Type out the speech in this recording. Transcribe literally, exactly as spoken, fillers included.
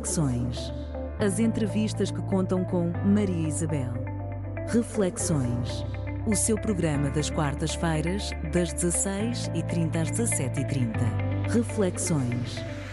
Reflexões. As entrevistas que contam com Maria Isabel. Reflexões. O seu programa das quartas-feiras, das dezasseis e trinta às dezassete e trinta. Reflexões.